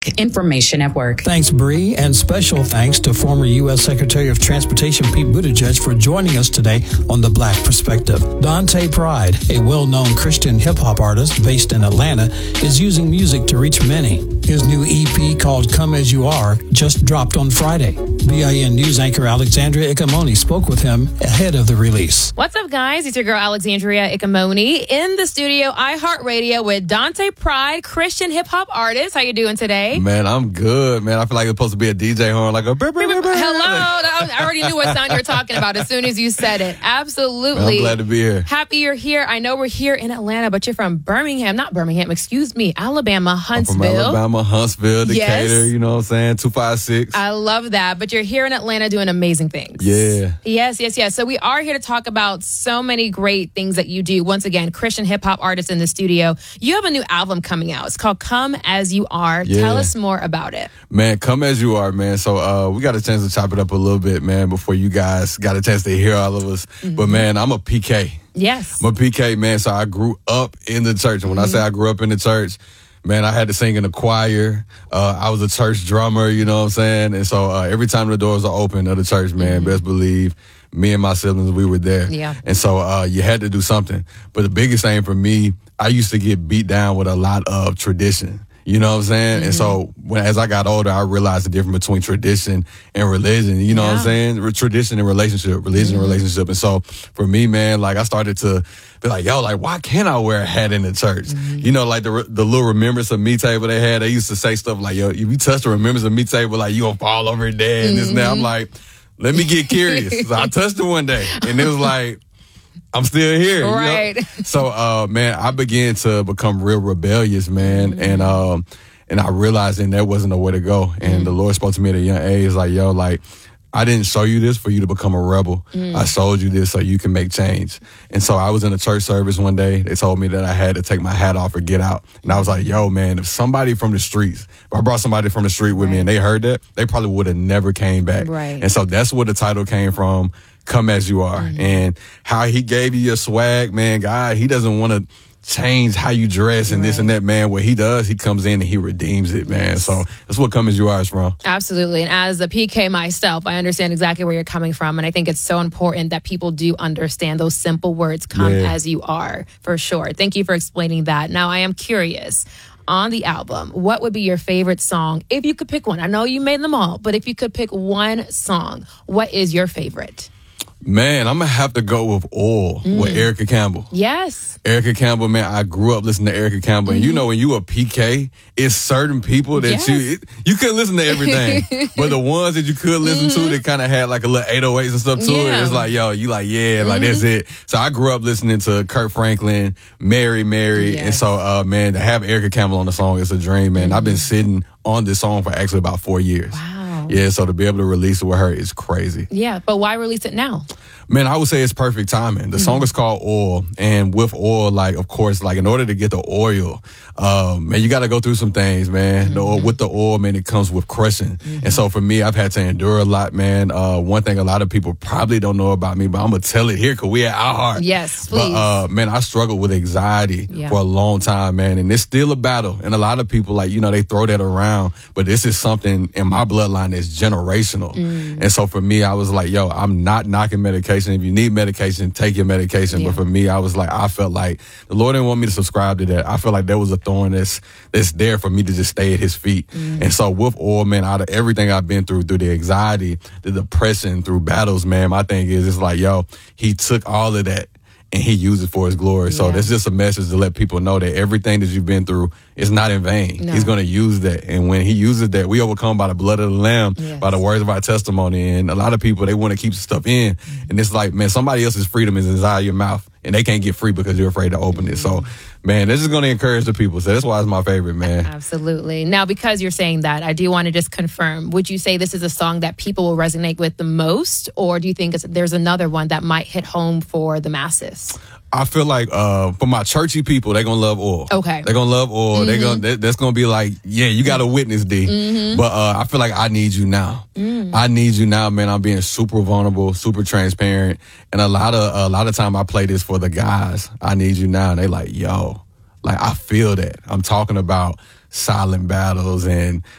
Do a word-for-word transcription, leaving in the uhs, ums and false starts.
Information at work. Thanks, Bree, and special thanks to former U S Secretary of Transportation Pete Buttigieg for joining us today on The Black Perspective. Dante Pride, a well-known Christian hip-hop artist based in Atlanta, is using music to reach many. His new E P called Come As You Are just dropped on Friday. B I N News anchor Alexandria Icamoni spoke with him ahead of the release. What's up, guys? It's your girl Alexandria Icamoni in the studio, iHeartRadio, with Dante Pride, Christian hip-hop artist. How you doing today? Man, I'm good, man. I feel like it's supposed to be a D J horn, like a brr, brr, brr, brr. Hello. I already knew what sound you were talking about as soon as you said it. Absolutely. Man, I'm glad to be here. Happy you're here. I know we're here in Atlanta, but you're from Birmingham, not Birmingham, excuse me, Alabama, Huntsville. I'm from Alabama, Huntsville, Decatur, yes. You know what I'm saying? two five six. I love that. But you're here in Atlanta doing amazing things. Yeah. Yes, yes, yes. So we are here to talk about so many great things that you do. Once again, Christian hip-hop artist in the studio. You have a new album coming out. It's called Come As You Are. Yeah. Tell us more about it. Man, Come As You Are, man. So uh, we got a chance to chop it up a little bit, man, before you guys got a chance to hear all of us. Mm-hmm. But, man, I'm a P K. Yes. I'm a P K, man. So I grew up in the church. And when mm-hmm. I say I grew up in the church, man, I had to sing in the choir. Uh, I was a church drummer, you know what I'm saying? And so uh, every time the doors are open of the church, man, mm-hmm. best believe me and my siblings, we were there. Yeah. And so uh, you had to do something. But the biggest thing for me, I used to get beat down with a lot of tradition. You know what I'm saying? Mm-hmm. And so when, as I got older, I realized the difference between tradition and religion. You know yeah. what I'm saying? Tradition and relationship, religion mm-hmm. and relationship. And so for me, man, like I started to be like, yo, like, why can't I wear a hat in the church? Mm-hmm. You know, like the the little Remembrance of Me table they had, they used to say stuff like, yo, if you touch the Remembrance of Me table, like you gonna fall over dead and mm-hmm. this and that. I'm like, let me get curious. So I touched it one day and it was like, I'm still here. Right. You know? So, uh, man, I began to become real rebellious, man. Mm-hmm. And, um, and I realized then that wasn't the way to go. And mm-hmm. the Lord spoke to me at a young age, like, yo, like, I didn't show you this for you to become a rebel. Mm. I showed you this so you can make change. And so I was in a church service one day. They told me that I had to take my hat off or get out. And I was like, yo, man, if somebody from the streets, if I brought somebody from the street with right. me and they heard that, they probably would have never came back. Right. And so that's where the title came from, Come As You Are. Mm-hmm. And how he gave you your swag, man, God, he doesn't want to change how you dress and right. this and that, man. What he does, he comes in and he redeems it, man. Yes. So that's what Come As You Are is from. Absolutely. And as a P K myself, I understand exactly where you're coming from. And I think it's so important that people do understand those simple words, come yeah. as you are, for sure. Thank you for explaining that. Now, I am curious. On the album, what would be your favorite song if you could pick one? I know you made them all, but if you could pick one song, what is your favorite? Man, I'm going to have to go with Oil mm. with Erica Campbell. Yes. Erica Campbell, man, I grew up listening to Erica Campbell. Mm-hmm. And you know, when you a P K, it's certain people that yes. you, it, you couldn't listen to everything. But the ones that you could listen mm-hmm. to that kind of had like a little eight oh eights and stuff to yeah. it, it's like, yo, you like, yeah, mm-hmm. like that's it. So I grew up listening to Kirk Franklin, Mary, Mary. Yes. And so, uh, man, to have Erica Campbell on the song is a dream, man. Mm-hmm. I've been sitting on this song for actually about four years. Wow. Yeah, so to be able to release it with her is crazy. Yeah, but why release it now? Man, I would say it's perfect timing. The mm-hmm. song is called Oil. And with oil, like, of course, like, in order to get the oil, um, man, you got to go through some things, man. Mm-hmm. The oil, with the oil, man, it comes with crushing. Mm-hmm. And so for me, I've had to endure a lot, man. Uh, one thing a lot of people probably don't know about me, but I'm going to tell it here because we at our heart. Yes, please. But, uh, man, I struggled with anxiety yeah. for a long time, man. And it's still a battle. And a lot of people, like, you know, they throw that around. But this is something in my bloodline that's generational. Mm. And so for me, I was like, yo, I'm not knocking medication. If you need medication, take your medication. Yeah. But for me, I was like, I felt like the Lord didn't want me to subscribe to that. I felt like there was a thorn that's that's there for me to just stay at his feet. Mm. And so with Oil, man, out of everything I've been through, through the anxiety, the depression, through battles, man, my thing is, it's like, yo, he took all of that and he used it for his glory. Yeah. So that's just a message to let people know that everything that you've been through is not in vain. No. He's going to use that. And when he uses that, we overcome by the blood of the Lamb, yes. by the words of our testimony. And a lot of people, they want to keep stuff in. Mm-hmm. And it's like, man, somebody else's freedom is inside your mouth. And they can't get free because you're afraid to open mm-hmm. it. So, man, this is going to encourage the people. So that's why it's my favorite, man. Absolutely. Now, because you're saying that, I do want to just confirm, would you say this is a song that people will resonate with the most? Or do you think it's, there's another one that might hit home for the masses? I feel like uh, for my churchy people, they're going to love Oil. Okay. They're going to love Oil. Mm-hmm. They're gonna, they, that's going to be like, yeah, you got a witness, D. Mm-hmm. But uh, I feel like I need you now. Mm. I need you now, man. I'm being super vulnerable, super transparent. And a lot of a lot of time I play this for the guys. I need you now. And they like, yo, like, I feel that. I'm talking about silent battles and